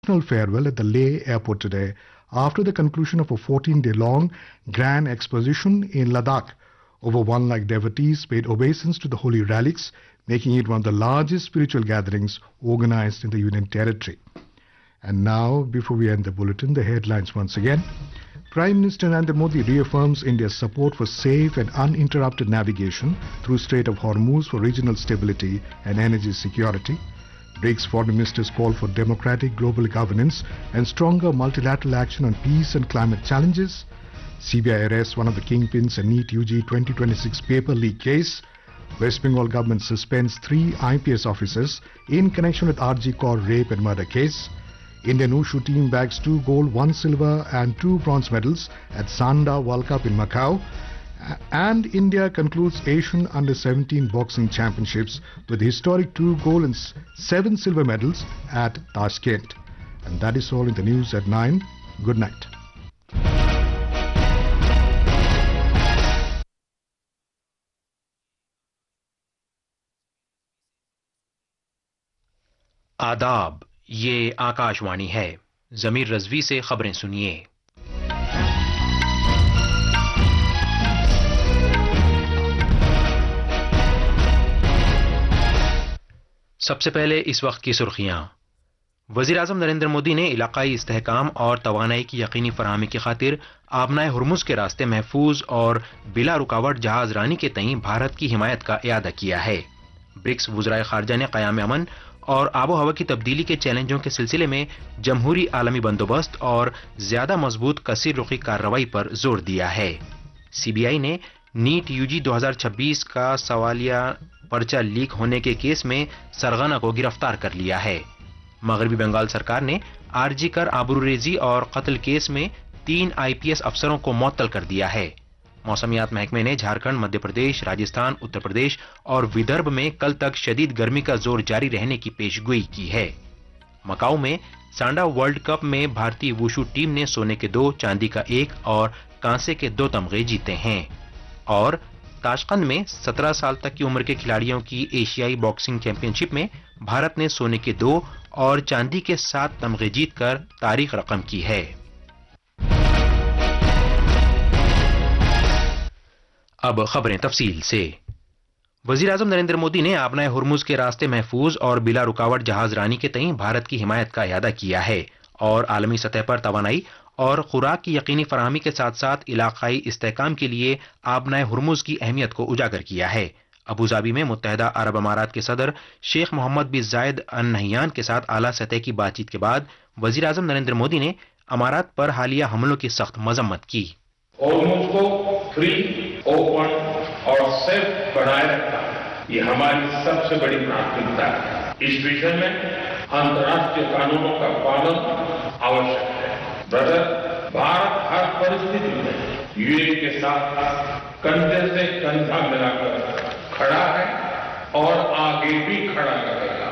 farewell at the Leh airport today after the conclusion of a 14-day-long grand exposition in Ladakh. Over 1 lakh devotees paid obeisance to the holy relics, making it one of the largest spiritual gatherings organized in the Union Territory. And now, before we end the bulletin, the headlines once again. Prime Minister Narendra Modi reaffirms India's support for safe and uninterrupted navigation through Strait of Hormuz for regional stability and energy security. BRICS foreign ministers call for democratic global governance and stronger multilateral action on peace and climate challenges. CBI arrests one of the kingpins in NEET UG 2026 paper leak case. West Bengal government suspends 3 IPS officers in connection with RG Kaur rape and murder case. Indian Wushu team bags 2 gold, 1 silver and 2 bronze medals at Sanda World Cup in Macau. And India concludes Asian Under-17 Boxing Championships with historic 2 gold and 7 silver medals at Tashkent. And that is all in the news at 9. Good night. आदाब, ये आकाशवाणी है। जमीर रजवी से खबरें सुनिए। सबसे पहले इस वक्त की सुर्खियां। वज़ीर-ए-आज़म नरेंद्र मोदी ने इलाकाई इस्तेहकाम और तवानाई की यकीनी फराहमी की खातिर आबनाए हुर्मुज़ के रास्ते महफूज और बिला रुकावट जहाज रानी के तईं भारत की हिमायत का इयादा किया है। ब्रिक्स वज़राए ख़ारजा ने क़याम अमन और आबो हवा की तब्दीली के चैलेंजों के सिलसिले में जमहूरी आलमी बंदोबस्त और ज्यादा मजबूत कसीर रुखी कार्रवाई पर जोर दिया है। सीबीआई ने नीट यूजी 2026 का सवालिया पर्चा लीक होने के केस में सरगना को गिरफ्तार कर लिया है। मगरबी बंगाल सरकार ने आरजी कर आबरूरेजी और कत्ल केस में 3 आईपीएस अफसरों को मुअत्तल कर दिया है। मौसमियात महकमे ने झारखंड, मध्य प्रदेश, राजस्थान, उत्तर प्रदेश और विदर्भ में कल तक शदीद गर्मी का जोर जारी रहने की पेशगोई की है। मकाऊ में सांडा वर्ल्ड कप में भारतीय वुशु टीम ने सोने के 2, चांदी का 1 और कांसे के 2 तमगे जीते हैं। और ताशकंद में 17 साल तक की उम्र के खिलाड़ियों की एशियाई बॉक्सिंग चैंपियनशिप में भारत ने सोने के 2 और चांदी के 7 तमगे जीतकर तारीख रकम की है। अब खबरें तफसील से। वज़ीर-ए-आज़म नरेंद्र मोदी ने आबनाए हुर्मुज़ के रास्ते महफूज और बिला रुकावट जहाज रानी के तईं भारत की हिमायत का इयादा किया है और आलमी सतह पर तवानाई और खुराक की यकीनी फराहमी के साथ साथ इलाकाई इस्तेहकाम के लिए आबनाए हुर्मुज़ की अहमियत को उजागर किया है। अबूधाबी में मुत्तहिदा अरब अमारात के सदर शेख मोहम्मद बिन जायद अल नहयान के साथ आला सतह की बातचीत के बाद वज़ीर-ए-आज़म नरेंद्र मोदी ने अमारात पर हालिया हमलों की सख्त मजम्मत की। होर्मुज़ को फ्री, ओपन और सेफ बनाए रखना ये हमारी सबसे बड़ी प्राथमिकता है। इस विषय में अंतर्राष्ट्रीय कानूनों का पालन आवश्यक है। ब्रदर, भारत हर परिस्थिति में यूएई के साथ कंधे से कंधा मिलाकर खड़ा है और आगे भी खड़ा रहेगा।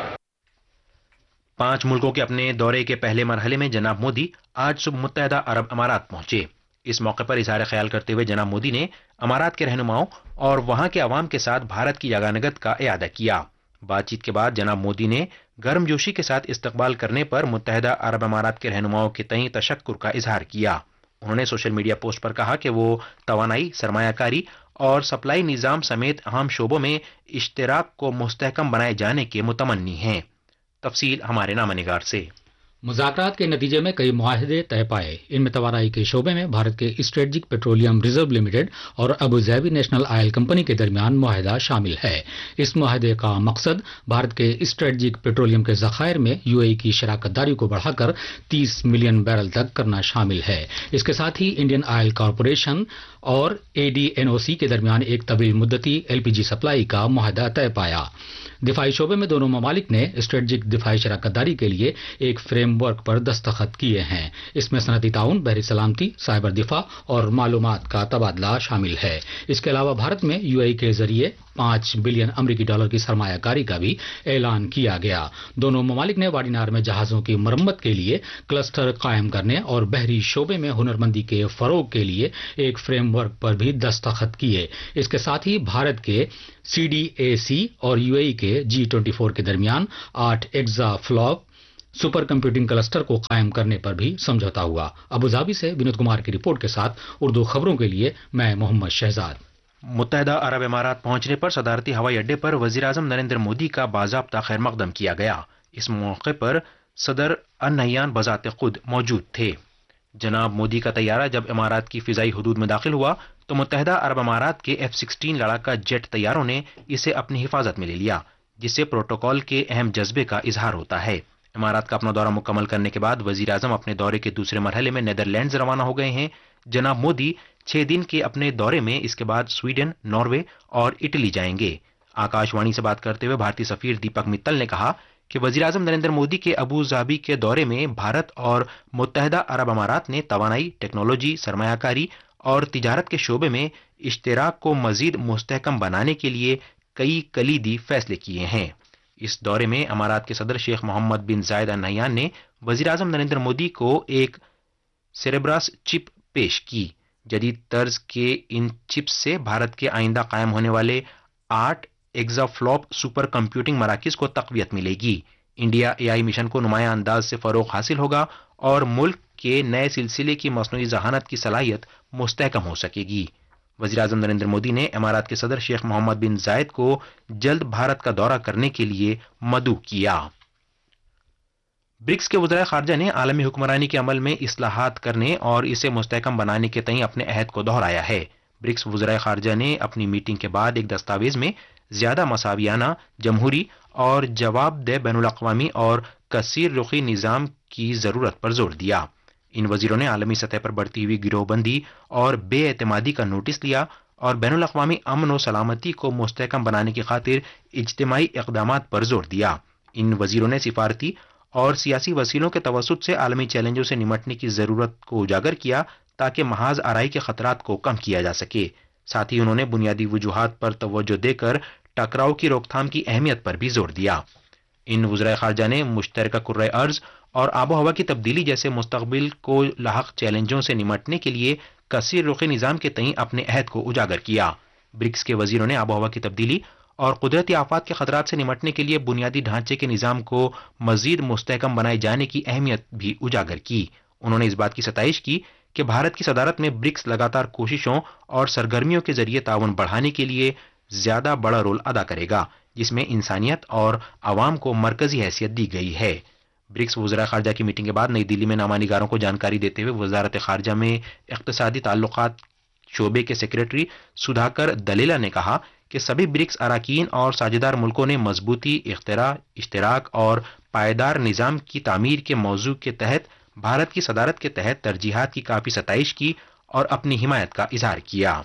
5 मुल्कों के अपने दौरे के पहले मरहले में जनाब मोदी आज सुबह मुत्तहिदा अरब अमारात पहुंचे। इस मौके पर इजहार ख्याल करते हुए जनाब मोदी ने अमारात के रहनुमाओं और वहां के अवाम के साथ भारत की यगानगत का इयादा किया। बातचीत के बाद जनाब मोदी ने गर्मजोशी के साथ इस्तकबाल करने पर मुत्तहिदा अरब अमारात के रहनुमाओं के तईं तशक्कुर का इजहार किया। उन्होंने सोशल मीडिया पोस्ट पर कहा कि वो तवानाई, सरमायाकारी और सप्लाई निज़ाम समेत अहम शोबों में इश्तिराक को मुस्तहकम बनाए जाने के मुतमन्नी हैं। तफसील हमारे नामनिगार से। मुज़ाकरात के नतीजे में कई मुआहदे तय पाए। इनमें तवानाई के शोबे में भारत के स्ट्रेटजिक पेट्रोलियम रिजर्व लिमिटेड और Abu Dhabi national oil company के दरमियान मुआहदा शामिल है। इस मुआहदे का मकसद भारत के स्ट्रेटजिक पेट्रोलियम के ज़खायर में यूएई की शराकत दारी को बढ़ाकर 30 मिलियन बैरल तक करना शामिल है। इसके साथ ही इंडियन ऑयल कॉरपोरेशन और एडीएनओसी के दरमियान एक तवील मुद्दती एलपीजी सप्लाई का मुआहदा तय पाया। दिफाई शोबे में दोनों ममालिक ने स्ट्रेटजिक दिफाई शराकतदारी के लिए एक फ्रेमवर्क पर दस्तखत किए हैं। इसमें सनती ताउन, बहरी सलामती, साइबर दिफा और मालूमात का तबादला शामिल है। इसके अलावा भारत में यूएई के जरिए $5 बिलियन अमरीकी डॉलर की सरमायाकारी का भी ऐलान किया गया। दोनों ममालिक ने वाडीनार में जहाजों की मरम्मत के लिए क्लस्टर कायम करने और बहरी शोबे में हुनरमंदी के फरोग के लिए एक फ्रेमवर्क पर भी दस्तखत किए। इसके साथ ही भारत के CDAC और यूएई के G24 के दरमियान 8 AXA flop super computing cluster को कायम करने पर भी समझौता हुआ। अबुधाबी से विनोद कुमार की रिपोर्ट के साथ उर्दू खबरों के लिए मैं मोहम्मद शहजाद। मुत्तहदा अरब इमारात पहुंचने पर सदारती हवाई अड्डे पर वजीर-ए-आज़म नरेंद्र मोदी का बाज़ाब्ता खैर मकदम किया गया। इस मौके पर सदर अन-नह्यान बज़ाते खुद मौजूद थे। जनाब मोदी का तैयारा जब इमारात की फिजाई हदूद में दाखिल हुआ तो मुत्तहदा अरब इमारात के F-16 लड़ाका जेट तैयारों ने इसे अपनी हिफाजत में ले लिया, जिससे प्रोटोकॉल के अहम जज्बे का इजहार होता है। इमारात का अपना दौरा मुकम्मल करने के बाद वजीर-ए-आज़म अपने दौरे के दूसरे मरहले में नीदरलैंड्स रवाना हो गए हैं। जनाब मोदी 6 दिन के अपने दौरे में इसके बाद स्वीडन, नॉर्वे और इटली जाएंगे। आकाशवाणी से बात करते हुए भारतीय सफीर दीपक मित्तल ने कहा कि वजीर-ए-आज़म नरेंद्र मोदी के अबू धाबी के दौरे में भारत और मुत्तहदा अरब अमारात ने तवानाई, टेक्नोलॉजी, सरमायाकारी और तिजारत के शोबे में इश्तिराक को मजीद मुस्तहकम बनाने के लिए कई कलीदी फैसले किए हैं। इस दौरे में अमारात के सदर शेख मोहम्मद बिन जायद अल नह्यान ने वजीर-ए-आज़म नरेंद्र मोदी को एक सेरेब्रस चिप पेश की। जदीद तर्ज के इन चिप्स से भारत के आइंदा कायम होने वाले 8 एक्साफ्लॉप सुपर कंप्यूटिंग मराकिज को तक़वियत मिलेगी। इंडिया AI मिशन को नुमाया अंदाज से फरोग हासिल होगा और मुल्क के नए सिलसिले की मसनूई ज़हानत की सलाहियत मुस्तहकम हो सकेगी। वज़ीर-ए-आज़म नरेंद्र मोदी ने इमारात के सदर शेख मोहम्मद बिन जायद को जल्द भारत का दौरा करने के लिए मदऊ किया। ब्रिक्स के वज़राए ख़ारजा ने आलमी हुक्मरानी के अमल में इस्लाहात करने और इसे मुस्तहकम बनाने के तईं अपने अहद को दोहराया है। ब्रिक्स वज़राए ख़ारजा ने अपनी मीटिंग के बाद एक दस्तावेज में ज़्यादा मसावियाना, जमहूरी और जवाबदेह बैनुल-अक़वामी और कसीर रुखी निज़ाम की ज़रूरत पर जोर दिया। इन वज़ीरों ने आलमी सतह पर बढ़ती हुई गिरोहबंदी और बेएतमादी का नोटिस लिया और बैनुल-अक़वामी अमन और सलामती को मुस्तहकम बनाने की खातिर इज्तिमाई इक़दामात पर जोर दिया। इन वज़ीरों ने सिफारती और सियासी वसीलों के तवस्सुत से आलमी चैलेंजों से निमटने की ज़रूरत को उजागर किया ताकि महाज आराई के खतरात को कम किया जा सके। साथ ही उन्होंने बुनियादी वजूहात पर तवज्जो देकर टकराव की रोकथाम की अहमियत पर भी जोर दिया। इन वज़राए ख़ारजा ने मुश्तरका कुर्रे अर्ज़ और आबो हवा की तब्दीली जैसे मुस्तक़बिल को लाहक चैलेंजों से निमटने के लिए कसीर रुखी निज़ाम के तईं अपने अहद को उजागर किया। ब्रिक्स के वज़ीरों ने आबो हवा की तब्दीली और कुदरती आफात के खतरात से निमटने के लिए बुनियादी ढांचे के निज़ाम को मज़ीद मुस्तहकम बनाए जाने की अहमियत भी उजागर की। उन्होंने इस बात की सताइश की कि भारत की सदारत में ब्रिक्स लगातार कोशिशों और सरगर्मियों के जरिए ताउन बढ़ाने के लिए ज़्यादा बड़ा रोल अदा करेगा, जिसमें इंसानियत और आवाम को मरकजी हैसियत दी गई है। ब्रिक्स वज़राए ख़ारजा की मीटिंग के बाद नई दिल्ली में नामानिगारों को जानकारी देते हुए वज़ारत ख़ारजा में इक़्तिसादी ताल्लुक़ात शोबे के सेक्रेटरी सुधाकर दलेला ने कहा कि सभी ब्रिक्स अराकीन और साझेदार मुल्कों ने मजबूती, इश्तिराक और पायदार निज़ाम की तामीर के मौजू के तहत भारत की सदारत के तहत तरजीहात की काफ़ी सताइश की और अपनी हिमायत का इजहार किया।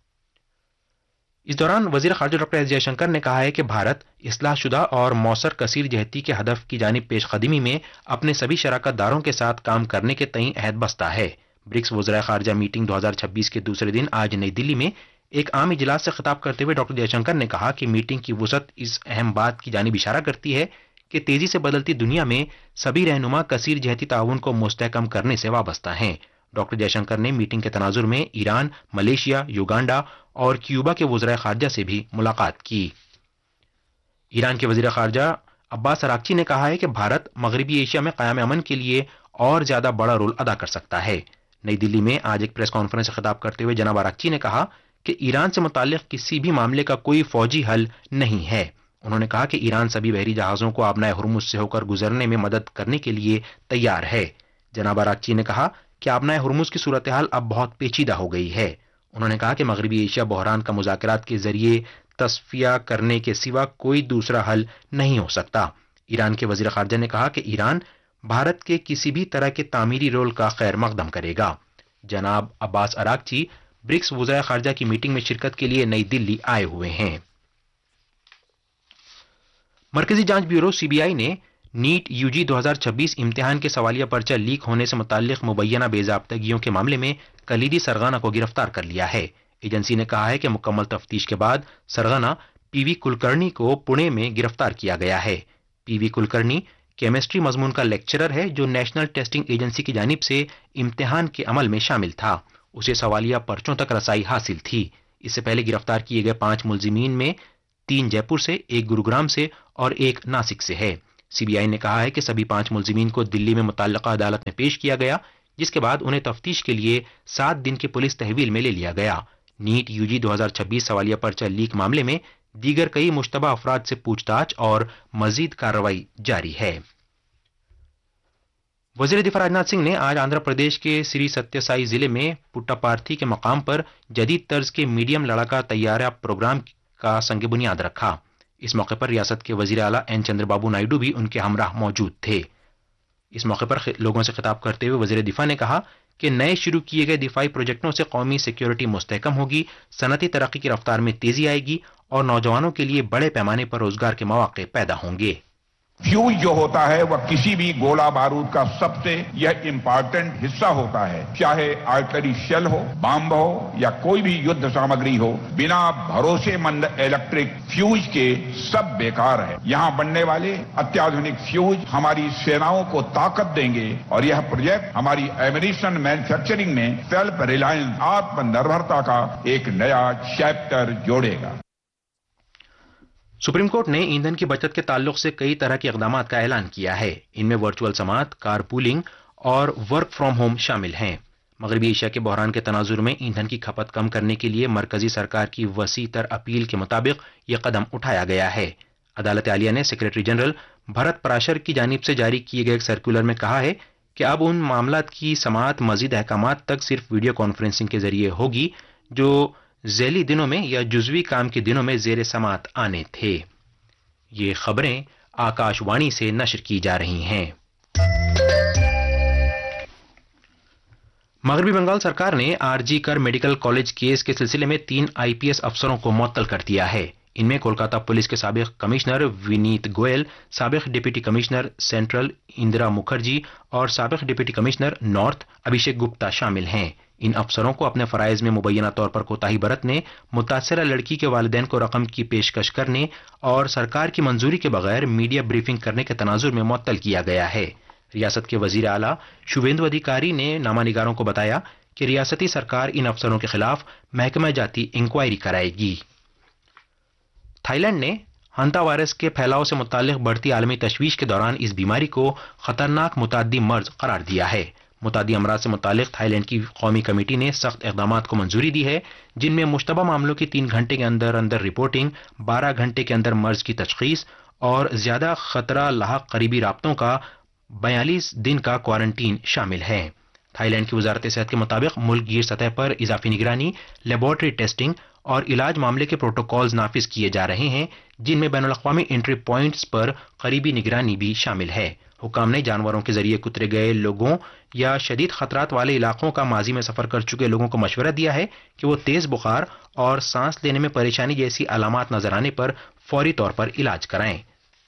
इस दौरान वज़ीर ख़ारजा डॉक्टर एस जयशंकर ने कहा है कि भारत इस्लाहशुदा और मौसर कसीर जहती के हदफ की जानिब पेशकदमी में अपने सभी शराकतदारों के साथ काम करने के तईं अहद बस्ता है। ब्रिक्स वज़राए ख़ारजा मीटिंग 2026 के दूसरे दिन आज नई दिल्ली में एक आम इजलास से खिताब करते हुए डॉक्टर जयशंकर ने कहा कि मीटिंग की वुसअत इस अहम बात की जानिब इशारा करती है कि तेजी से बदलती दुनिया में सभी रहनुमा कसीर जहती ताउन को मुस्तहकम करने से वाबस्ता हैं। डॉक्टर जयशंकर ने मीटिंग के तनाजुर में ईरान, मलेशिया, युगांडा और क्यूबा के वज़राए ख़ारजा से भी मुलाकात की। ईरान के वज़ीर ख़ारजा अब्बास अराक्ची ने कहा है कि भारत मगरबी एशिया में क़याम अमन के लिए और ज़्यादा बड़ा रोल अदा कर सकता है। नई दिल्ली में आज एक प्रेस कॉन्फ्रेंस से खिताब करते हुए जनाब अराक्ची ने कहा कि ईरान से मुताल्लिक़ किसी भी मामले का कोई फ़ौजी हल नहीं है। उन्होंने कहा कि ईरान सभी बहरी जहाज़ों को आबनाए हुर्मुज़ से होकर गुजरने में मदद करने के लिए तैयार है। जनाब अराक्ची ने कहा कि आबनाए हुर्मुज़ की सूरत हाल अब बहुत पेचीदा हो गई है। उन्होंने कहा कि मगरबी एशिया बहरान का मुज़ाकरात के जरिए तस्फिया करने के सिवा कोई दूसरा हल नहीं हो सकता। ईरान के वज़ीर ख़ारजा ने कहा कि ईरान भारत के किसी भी तरह के तामीरी रोल का खैर मकदम करेगा। जनाब अब्बास अराक्ची ब्रिक्स वज़राए ख़ारजा की मीटिंग में शिरकत के लिए नई दिल्ली आए हुए हैं। मरकजी जांच ब्यूरो CBI ने नीट UG 2026 इम्तिहान के सवालिया पर्चा लीक होने से मुताल्लिक़ मुबैना बेज़ाब्तगियों के मामले में कलीदी सरगना को गिरफ्तार कर लिया है। एजेंसी ने कहा है कि मुकम्मल तफ्तीश के बाद सरगना PV कुलकर्णी को पुणे में गिरफ्तार किया गया है। PV कुलकर्णी केमिस्ट्री मजमून का लेक्चरर है जो नेशनल टेस्टिंग एजेंसी की जानिब से इम्तिहान के अमल में शामिल था। उसे सवालिया पर्चों तक रसाई हासिल थी। इससे पहले गिरफ्तार किए गए 5 मुलजिमीन में 3 जयपुर से, 1 गुरुग्राम से और 1 नासिक से है। CBI نے کہا ہے کہ سبھی 5 ملزمین کو دلی میں متعلقہ عدالت میں پیش کیا گیا، جس کے بعد انہیں تفتیش کے لیے 7 دن کی پولیس تحویل میں لے لیا گیا۔ نیٹ UG 2026 سوالیہ پرچہ لیک معاملے میں دیگر کئی مشتبہ افراد سے پوچھ تاچھ اور مزید کارروائی جاری ہے۔ وزیر دفاع راجناتھ سنگھ نے آج آندھرا پردیش کے سری ستیہ سائی ضلع میں پٹاپارتھی کے مقام پر جدید طرز کے میڈیم لڑاکا طیارہ پروگرام کا سنگ بنیاد رکھا۔ اس موقع پر ریاست کے وزیر اعلیٰ این چندر بابو نائیڈو بھی ان کے ہمراہ موجود تھے۔ اس موقع پر لوگوں سے خطاب کرتے ہوئے وزیر دفاع نے کہا کہ نئے شروع کیے گئے دفاعی پروجیکٹوں سے قومی سیکیورٹی مستحکم ہوگی، صنعتی ترقی کی رفتار میں تیزی آئے گی اور نوجوانوں کے لیے بڑے پیمانے پر روزگار کے مواقع پیدا ہوں گے۔ فیوز جو ہوتا ہے وہ کسی بھی گولہ بارود کا سب سے یہ امپارٹنٹ حصہ ہوتا ہے، چاہے آرٹلری شیل ہو، بم ہو یا کوئی بھی یدھ سامگری ہو، بنا بھروسے مند الیکٹرک فیوز کے سب بیکار ہے۔ یہاں بننے والے اتیادھنک فیوز ہماری سیناؤں کو طاقت دیں گے اور یہ پروجیکٹ ہماری ایمونیشن مینوفیکچرنگ میں سیلف ریلائنس آتم نربھرتا کا ایک نیا چیپٹر جوڑے گا۔ سپریم کورٹ نے ایندھن کی بچت کے تعلق سے کئی طرح کے اقدامات کا اعلان کیا ہے۔ ان میں ورچوئل سماعت، کار پولنگ اور ورک فرام ہوم شامل ہیں۔ مغربی ایشیا کے بحران کے تناظر میں ایندھن کی کھپت کم کرنے کے لیے مرکزی سرکار کی وسیع تر اپیل کے مطابق یہ قدم اٹھایا گیا ہے۔ عدالت عالیہ نے سیکریٹری جنرل بھرت پراشر کی جانب سے جاری کیے گئے ایک سرکولر میں کہا ہے کہ اب ان معاملات کی سماعت مزید احکامات تک صرف ویڈیو کانفرنسنگ کے ذریعے ہوگی جو ذیلی دنوں میں یا جزوی کام کے دنوں میں زیر سماعت آنے تھے۔ یہ خبریں آکاش وانی سے نشر کی جا رہی ہیں۔ مغربی بنگال سرکار نے RG کر میڈیکل کالج کیس کے سلسلے میں 3 IPS افسروں کو معطل کر دیا ہے۔ ان میں کولکاتہ پولیس کے سابق کمشنر ونیت گوئل، سابق deputy commissioner central Indira Mukherjee اور سابق deputy commissioner north Abhishek Gupta شامل ہیں۔ ان افسروں کو اپنے فرائض میں مبینہ طور پر کوتاہی برتنے، متاثرہ لڑکی کے والدین کو رقم کی پیشکش کرنے اور سرکار کی منظوری کے بغیر میڈیا بریفنگ کرنے کے تناظر میں معطل کیا گیا ہے۔ ریاست کے وزیر اعلیٰ شوویندو ادھیکاری نے نامہ نگاروں کو بتایا کہ ریاستی سرکار ان افسروں کے خلاف محکمہ جاتی انکوائری کرائے گی۔ تھائی لینڈ نے ہنتا وائرس کے پھیلاؤ سے متعلق بڑھتی عالمی تشویش کے دوران اس بیماری کو خطرناک متعدی مرض قرار دیا ہے۔ متعدی امراض سے متعلق تھائی لینڈ کی قومی کمیٹی نے سخت اقدامات کو منظوری دی ہے، جن میں مشتبہ معاملوں کی 3 گھنٹے کے اندر رپورٹنگ، 12 گھنٹے کے اندر مرض کی تشخیص اور زیادہ خطرہ لاحق قریبی رابطوں کا 42 دن کا کوارنٹین شامل ہے۔ تھائی لینڈ کی وزارت صحت کے مطابق ملک گیر سطح پر اضافی نگرانی، لیبارٹری ٹیسٹنگ اور علاج معاملے کے پروٹوکولز نافذ کیے جا رہے ہیں، جن میں بین الاقوامی انٹری پوائنٹس پر قریبی نگرانی بھی شامل ہے۔ حکام نے جانوروں کے ذریعے کترے گئے لوگوں یا شدید خطرات والے علاقوں کا ماضی میں سفر کر چکے لوگوں کو مشورہ دیا ہے کہ وہ تیز بخار اور سانس لینے میں پریشانی جیسی علامات نظر آنے پر فوری طور پر علاج کرائیں۔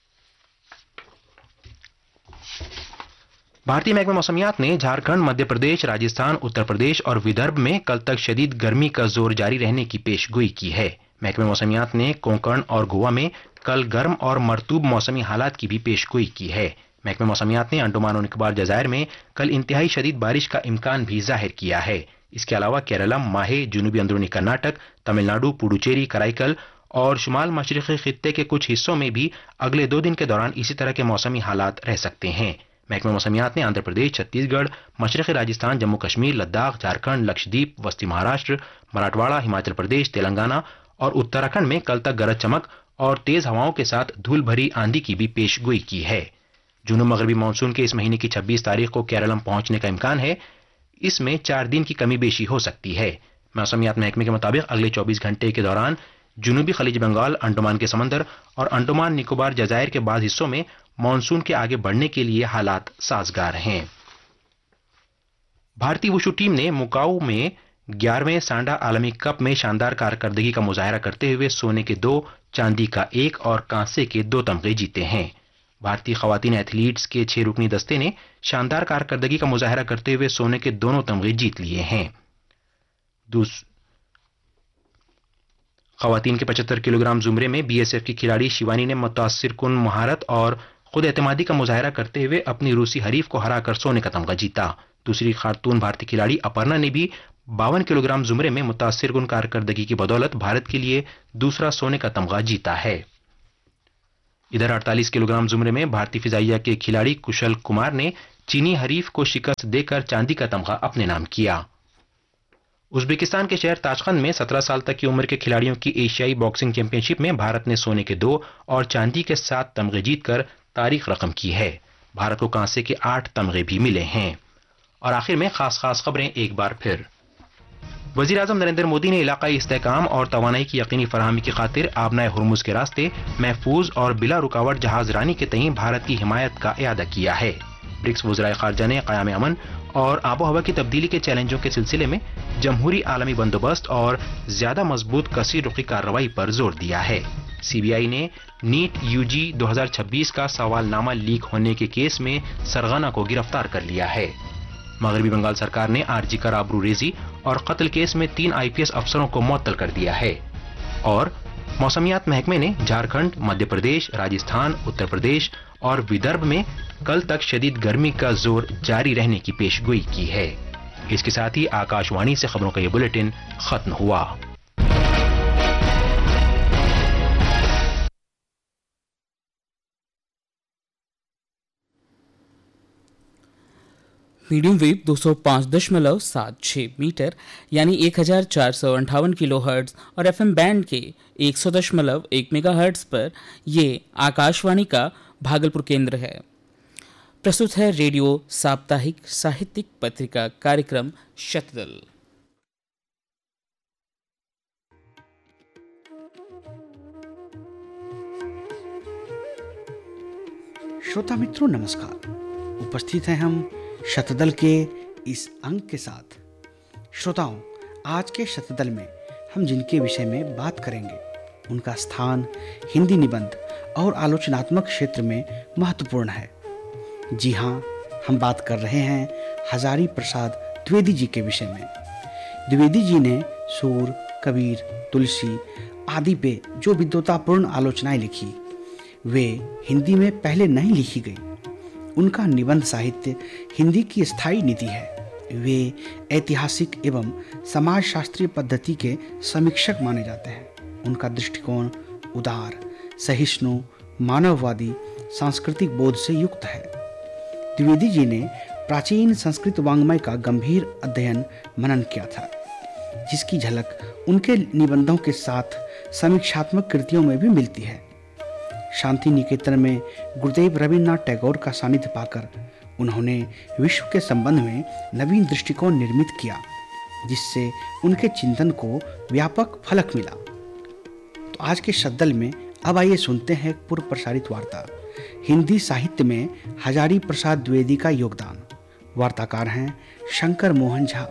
بھارتی محکمہ موسمیات نے جھارکھنڈ، مدھیہ پردیش، راجستھان، اتر پردیش اور ودربھ میں کل تک شدید گرمی کا زور جاری رہنے کی پیش گوئی کی ہے۔ محکمہ موسمیات نے کونکن اور گوا میں کل گرم اور مرطوب موسمی حالات کی بھی پیش گوئی کی ہے۔ محکمہ موسمیات نے انڈمان اور نکوبار جزائر میں کل انتہائی شدید بارش کا امکان بھی ظاہر کیا ہے۔ اس کے علاوہ کیرالہ، ماہے، جنوبی اندرونی کرناٹک، تمل ناڈو، پڈوچیری، کرائی اور شمال مشرقی خطے کے کچھ حصوں میں بھی اگلے 2 دن کے دوران اسی طرح کے موسمی حالات رہ سکتے ہیں۔ محکمہ موسمیات نے آندھرا پردیش، چھتیس گڑھ، مشرقی راجستھان، جموں کشمیر، لداخ، جھارکھنڈ، لکشدیپ، وسطی مہاراشٹر، مراٹھواڑہ، ہماچل پردیش، تلنگانہ اور اتراکھنڈ میں کل تک گرج چمک اور تیز ہواؤں کے ساتھ دھول بھری آندھی کی بھی پیش گوئی کی ہے۔ جنوب مغربی مانسون کے اس مہینے کی 26 تاریخ کو کیرالم پہنچنے کا امکان ہے۔ اس میں 4 دن کی کمی بیشی ہو سکتی ہے۔ موسمیات محکمے کے مطابق اگلے 24 گھنٹے کے دوران جنوبی خلیج بنگال، انڈمان کے سمندر اور انڈمان نکوبار جزائر کے بعض حصوں میں مانسون کے آگے بڑھنے کے لیے حالات سازگار ہیں۔ بھارتی وشو ٹیم نے مکاؤ میں 11ویں سانڈا عالمی کپ میں شاندار کارکردگی کا مظاہرہ کرتے ہوئے سونے کے 2، چاندی کا 1 اور کانسے کے 2 تمغے جیتے ہیں۔ بھارتی خواتین ایتھلیٹس کے 6 رکنی دستے نے شاندار کارکردگی کا مظاہرہ کرتے ہوئے سونے کے دونوں تمغے جیت لیے ہیں۔ خواتین کے 75 کلو گرام زمرے میں BSF کی کھلاڑی شیوانی نے متاثر کن مہارت اور خود اعتمادی کا مظاہرہ کرتے ہوئے اپنی روسی حریف کو ہرا کر سونے کا تمغہ جیتا۔ دوسری خاتون بھارتی کھلاڑی اپرنا نے بھی 52 کلو گرام زمرے میں متاثر کن کارکردگی کی بدولت بھارت کے لیے دوسرا سونے کا تمغہ جیتا ہے۔ ادھر 48 کلو گرام زمرے میں بھارتی فضائیہ کے کھلاڑی کشل کمار نے چینی حریف کو شکست دے کر چاندی کا تمغہ اپنے نام کیا۔ ازبکستان کے شہر تاشقند میں 17 سال تک کی عمر کے کھلاڑیوں کی ایشیائی باکسنگ چیمپئن شپ میں بھارت نے سونے کے 2 اور چاندی کے 7 تمغے جیت کر تاریخ رقم کی ہے۔ بھارت کو کانسے کے 8 تمغے بھی ملے ہیں۔ اور آخر میں خاص خبریں ایک بار پھر۔ وزیر اعظم نریندر مودی نے علاقائی استحکام اور توانائی کی یقینی فراہمی کی خاطر آبنائے ہرمز کے راستے محفوظ اور بلا رکاوٹ جہاز رانی کے تئیں بھارت کی حمایت کا اعادہ کیا ہے۔ برکس وزرائے خارجہ نے قیام امن اور آب و ہوا کی تبدیلی کے چیلنجوں کے سلسلے میں جمہوری عالمی بندوبست اور زیادہ مضبوط کثیر رخی کارروائی پر زور دیا ہے۔ سی بی آئی نے نیٹ UG 2026 کا سوال نامہ لیک ہونے کے کیس میں سرغنہ کو گرفتار کر لیا ہے۔ مغربی بنگال سرکار نے RG کر آبرو ریزی اور قتل کیس میں 3 IPS افسروں کو معطل کر دیا ہے۔ اور موسمیات محکمے نے جھارکھنڈ، مدھیہ پردیش، راجستھان، اتر پردیش اور ودربھ میں کل تک شدید گرمی کا زور جاری رہنے کی پیش گوئی کی ہے۔ اس کے ساتھ ہی آکاش وانی سے خبروں کا یہ بلیٹن ختم ہوا۔ میڈیم ویو 205.76 میٹر یعنی 1458 کلو ہرٹز اور FM بینڈ کے 100.1 میگا ہرٹز پر یہ آکاش وانی کا بھاگلپور کیندر ہے۔ پرستت ہے ریڈیو ساپتاہک ساہتک پتریکا کاریکرم شتدل۔ श्रोता मित्रों नमस्कार। उपस्थित हैं हम शतदल के इस अंक के साथ। श्रोताओं, आज के शतदल में हम जिनके विषय में बात करेंगे उनका स्थान हिंदी निबंध और आलोचनात्मक क्षेत्र में महत्वपूर्ण है। जी हाँ, हम बात कर रहे हैं हजारी प्रसाद द्विवेदी जी के विषय में। द्विवेदी जी ने सूर, कबीर, तुलसी आदि पे जो विद्वतापूर्ण आलोचनाएं लिखी वे हिंदी में पहले नहीं लिखी गई। उनका निबंध साहित्य हिंदी की स्थायी नीति है। वे ऐतिहासिक एवं समाजशास्त्रीय पद्धति के समीक्षक माने जाते हैं। उनका दृष्टिकोण उदार, सहिष्णु, मानववादी, सांस्कृतिक बोध से युक्त है। द्विवेदी जी ने प्राचीन संस्कृत वाङ्मय का गंभीर अध्ययन मनन किया था, जिसकी झलक उनके निबंधों के साथ समीक्षात्मक कृतियों में भी मिलती है। शांति निकेतन में गुरुदेव रविन्द्रनाथ टैगोर का सानिध्य पाकर उन्होंने विश्व के संबंध में नवीन दृष्टिकोण निर्मित किया, जिससे उनके चिंतन को व्यापक फलक मिला। तो आज के शतदल में अब आइए सुनते हैं पूर्व प्रसारित वार्ता हिंदी साहित्य में हजारी प्रसाद द्विवेदी का योगदान। वार्ताकार हैं शंकर मोहन झा।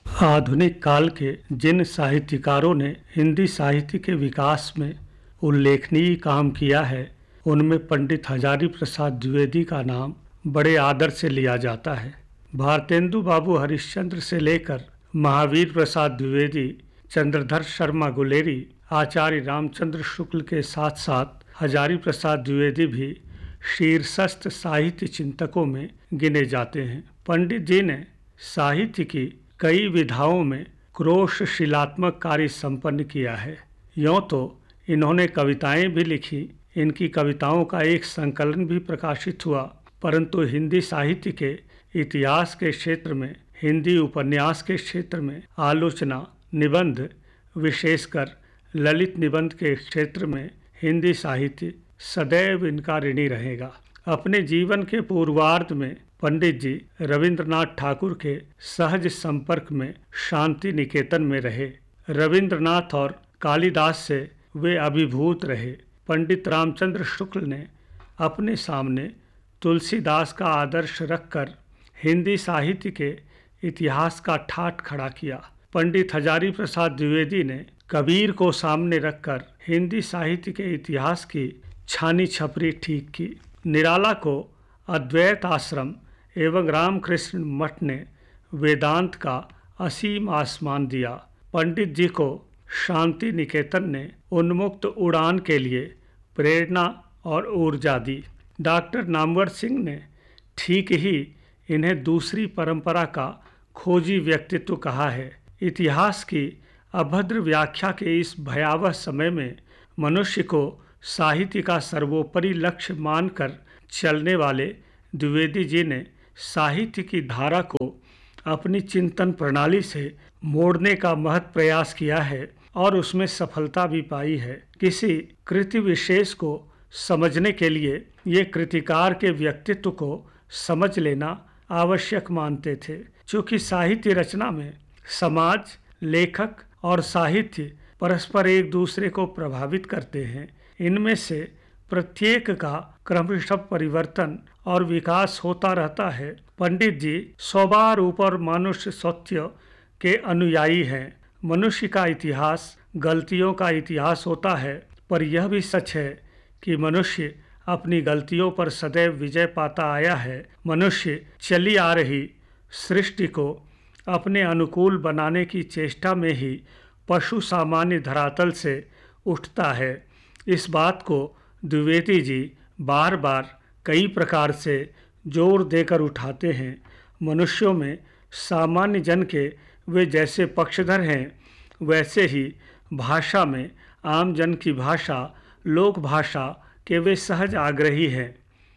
आधुनिक काल के जिन साहित्यकारों ने हिंदी साहित्य के विकास में उल्लेखनीय काम किया है उनमें पंडित हजारी प्रसाद द्विवेदी का नाम बड़े आदर से लिया जाता है। भारतेंदु बाबू हरिश्चंद्र से लेकर महावीर प्रसाद द्विवेदी, चंद्रधर शर्मा गुलेरी, आचार्य रामचंद्र शुक्ल के साथ साथ हजारी प्रसाद द्विवेदी भी शीर्षस्थ साहित्य चिंतकों में गिने जाते हैं। पंडित जी ने साहित्य की कई विधाओं में क्रोशशिलात्मक कार्य संपन्न किया है। यूँ तो इन्होंने कविताएं भी लिखी, इनकी कविताओं का एक संकलन भी प्रकाशित हुआ, परंतु हिंदी साहित्य के इतिहास के क्षेत्र में, हिंदी उपन्यास के क्षेत्र में, आलोचना, निबंध, विशेषकर ललित निबंध के क्षेत्र में हिंदी साहित्य सदैव इनका ऋणी रहेगा। अपने जीवन के पूर्वार्ध में पंडित जी रविंद्रनाथ ठाकुर के सहज संपर्क में शांति निकेतन में रहे। रविंद्रनाथ और कालिदास से वे अभिभूत रहे। पंडित रामचंद्र शुक्ल ने अपने सामने तुलसीदास का आदर्श रखकर हिंदी साहित्य के इतिहास का ठाठ खड़ा किया। पंडित हजारी प्रसाद द्विवेदी ने कबीर को सामने रखकर हिंदी साहित्य के इतिहास की छानी छपरी ठीक की। निराला को अद्वैत आश्रम एवं रामकृष्ण मठ ने वेदांत का असीम आसमान दिया। पंडित जी को शांति निकेतन ने उन्मुक्त उड़ान के लिए प्रेरणा और ऊर्जा दी। डॉक्टर नामवर सिंह ने ठीक ही इन्हें दूसरी परंपरा का खोजी व्यक्तित्व कहा है। इतिहास की अभद्र व्याख्या के इस भयावह समय में मनुष्य को साहित्य का सर्वोपरि लक्ष्य मानकर चलने वाले द्विवेदी जी ने साहित्य की धारा को अपनी चिंतन प्रणाली से मोड़ने का महत् प्रयास किया है और उसमें सफलता भी पाई है। किसी कृति विशेष को समझने के लिए ये कृतिकार के व्यक्तित्व को समझ लेना आवश्यक मानते थे। चूँकि साहित्य रचना में समाज, लेखक और साहित्य परस्पर एक दूसरे को प्रभावित करते हैं, इनमें से प्रत्येक का क्रमशः परिवर्तन और विकास होता रहता है। पंडित जी स्वभाव रूप और मनुष्य सत्य के अनुयायी हैं। मनुष्य का इतिहास गलतियों का इतिहास होता है, पर यह भी सच है कि मनुष्य अपनी गलतियों पर सदैव विजय पाता आया है। मनुष्य चली आ रही सृष्टि को अपने अनुकूल बनाने की चेष्टा में ही पशु सामान्य धरातल से उठता है। इस बात को द्विवेदी जी बार बार कई प्रकार से जोर देकर उठाते हैं। मनुष्यों में सामान्य जन के वे जैसे पक्षधर हैं, वैसे ही भाषा में आम जन की भाषा, लोक भाषा के वे सहज आग्रही हैं।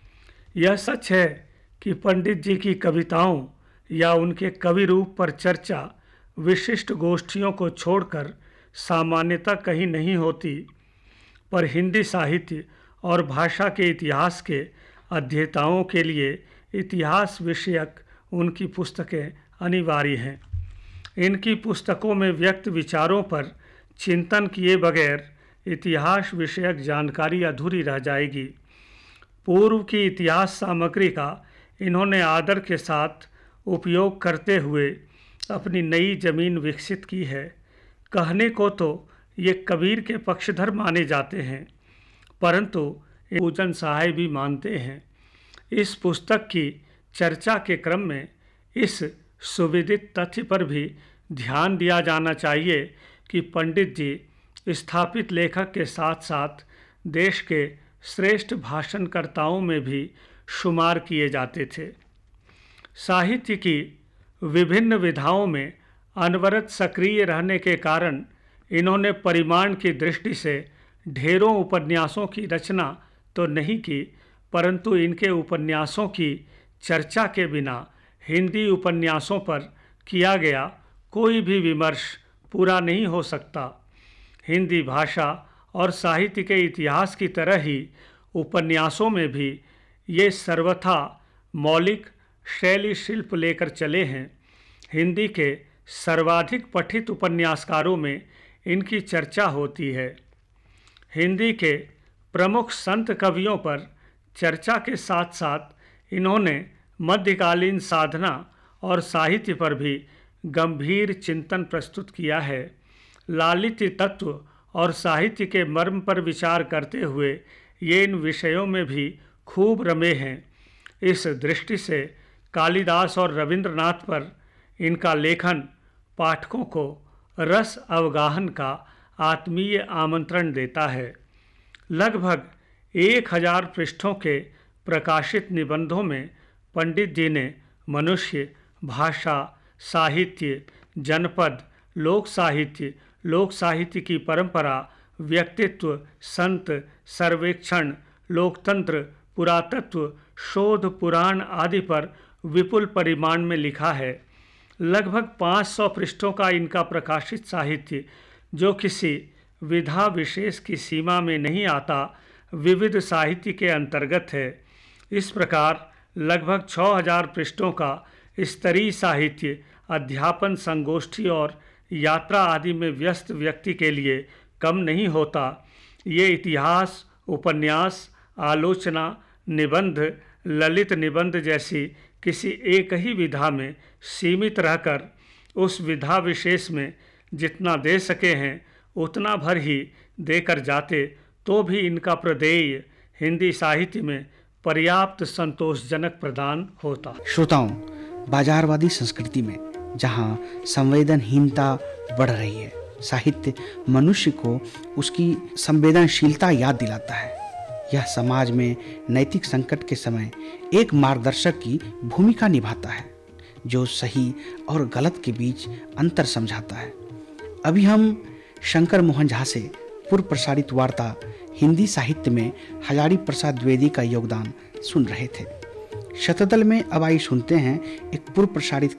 यह सच है कि पंडित जी की कविताओं या उनके कवि रूप पर चर्चा विशिष्ट गोष्ठियों को छोड़कर सामान्यतः कहीं नहीं होती, पर हिंदी साहित्य और भाषा के इतिहास के अध्येताओं के लिए इतिहास विषयक उनकी पुस्तकें अनिवार्य हैं। इनकी पुस्तकों में व्यक्त विचारों पर चिंतन किए बगैर इतिहास विषयक जानकारी अधूरी रह जाएगी। पूर्व की इतिहास सामग्री का इन्होंने आदर के साथ उपयोग करते हुए अपनी नई जमीन विकसित की है। कहने को तो ये कबीर के पक्षधर माने जाते हैं, परंतु पूजन सहाय भी मानते हैं। इस पुस्तक की चर्चा के क्रम में इस सुविदित तथ्य पर भी ध्यान दिया जाना चाहिए कि पंडित जी स्थापित लेखक के साथ साथ देश के श्रेष्ठ भाषणकर्ताओं में भी शुमार किए जाते थे। साहित्य की विभिन्न विधाओं में अनवरत सक्रिय रहने के कारण इन्होंने परिमाण की दृष्टि से ढेरों उपन्यासों की रचना तो नहीं की, परंतु इनके उपन्यासों की चर्चा के बिना हिंदी उपन्यासों पर किया गया कोई भी विमर्श पूरा नहीं हो सकता। हिंदी भाषा और साहित्य के इतिहास की तरह ही उपन्यासों में भी ये सर्वथा मौलिक शैली शिल्प लेकर चले हैं। हिंदी के सर्वाधिक पठित उपन्यासकारों में इनकी चर्चा होती है। हिंदी के प्रमुख संत कवियों पर चर्चा के साथ साथ इन्होंने मध्यकालीन साधना और साहित्य पर भी गंभीर चिंतन प्रस्तुत किया है। लालित्य तत्व और साहित्य के मर्म पर विचार करते हुए ये इन विषयों में भी खूब रमे हैं। इस दृष्टि से कालिदास और रविंद्रनाथ पर इनका लेखन पाठकों को रस अवगाहन का आत्मीय आमंत्रण देता है। लगभग 1000 पृष्ठों के प्रकाशित निबंधों में पंडित जी ने मनुष्य, भाषा, साहित्य, जनपद, लोक साहित्य की परंपरा, व्यक्तित्व, संत, सर्वेक्षण, लोकतंत्र, पुरातत्व, शोध, पुराण आदि पर विपुल परिमाण में लिखा है। लगभग 500 पृष्ठों का इनका प्रकाशित साहित्य, जो किसी विधा विशेष की सीमा में नहीं आता, विविध साहित्य के अंतर्गत है। इस प्रकार लगभग 6000 पृष्ठों का स्तरीय साहित्य अध्यापन, संगोष्ठी और यात्रा आदि में व्यस्त व्यक्ति के लिए कम नहीं होता। ये इतिहास, उपन्यास, आलोचना, निबंध, ललित निबंध जैसी किसी एक ही विधा में सीमित रहकर उस विधा विशेष में जितना दे सके हैं उतना भर ही देकर जाते तो भी इनका प्रदेय हिंदी साहित्य में पर्याप्त संतोषजनक प्रदान होता। श्रोताओं, बाजारवादी संस्कृति में जहां संवेदनहीनता बढ़ रही है, साहित्य मनुष्य को उसकी संवेदनशीलता याद दिलाता है। यह समाज में नैतिक संकट के समय एक मार्गदर्शक की भूमिका निभाता है, जो सही और गलत के बीच अंतर समझाता है। अभी हम शंकर मोहन झा से पूर्व प्रसारित वार्ता हिंदी साहित्य में हजारी प्रसाद द्विवेदी का योगदान सुन रहे थे। शतदल में अब आई सुनते हैं एक पूर्व प्रसारित